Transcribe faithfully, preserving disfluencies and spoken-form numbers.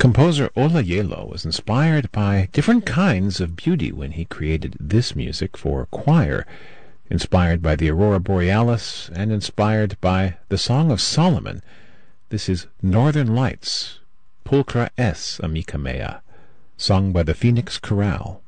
Composer Olayelo was inspired by different kinds of beauty when he created this music for choir, inspired by the Aurora Borealis and inspired by the Song of Solomon. This is Northern Lights, Pulchra es amica mea, sung by the Phoenix Chorale.